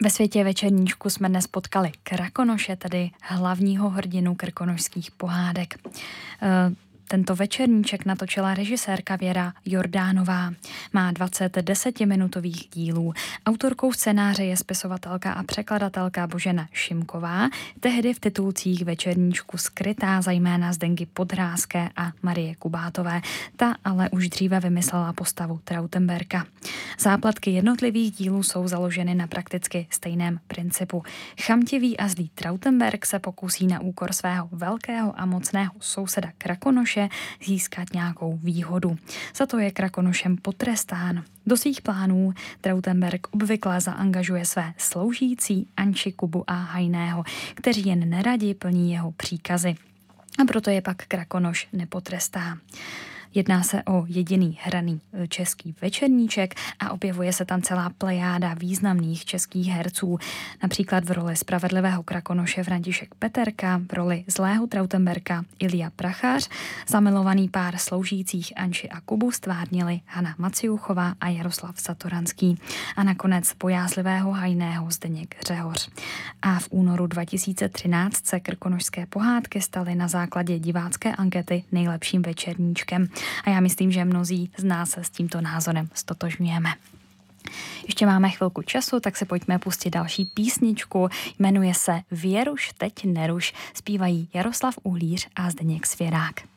Ve světě večerníčku jsme dnes potkali Krakonoše, tedy hlavního hrdinu krkonošských pohádek. Tento večerníček natočila režisérka Věra Jordánová. Má 20 desetiminutových dílů. Autorkou scénáře je spisovatelka a překladatelka Božena Šimková, tehdy v titulcích večerníčku skrytá zejména Zdenky Podhrázké a Marie Kubátové. Ta ale už dříve vymyslela postavu Trautenberka. Zápletky jednotlivých dílů jsou založeny na prakticky stejném principu. Chamtivý a zlý Trautenberg se pokusí na úkor svého velkého a mocného souseda Krakonoše získat nějakou výhodu. Za to je Krakonošem potrestán. Do svých plánů Trautenberg obvykle zaangažuje své sloužící Anči, Kubu a Hajného, kteří jen neradi plní jeho příkazy. A proto je pak Krakonoš nepotrestá. Jedná se o jediný hraný český večerníček a objevuje se tam celá plejáda významných českých herců. Například v roli spravedlivého Krakonoše František Peterka, v roli zlého Trautenberka Ilja Prachař, zamilovaný pár sloužících Anči a Kubu stvárnili Hana Maciuchová a Jaroslav Satoranský a nakonec bojázlivého Hajného Zdeněk Řehoř. A v únoru 2013 se krkonošské pohádky staly na základě divácké ankety nejlepším večerníčkem. A já myslím, že mnozí z nás se s tímto názorem stotožňujeme. Ještě máme chvilku času, tak si pojďme pustit další písničku. Jmenuje se Věruš, teď neruš. Zpívají Jaroslav Uhlíř a Zdeněk Svěrák.